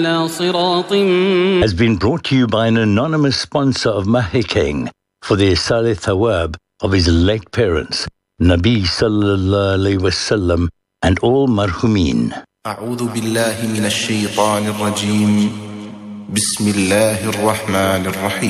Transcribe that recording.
has been brought to you by an anonymous sponsor of Mahikeng for the Isal Thawab of his late parents, Nabi Sallallahu Alaihi Wasallam, and all marhumin. أعوذ بالله من الشيطان الرجيم بسم الله الرحمن الرحيم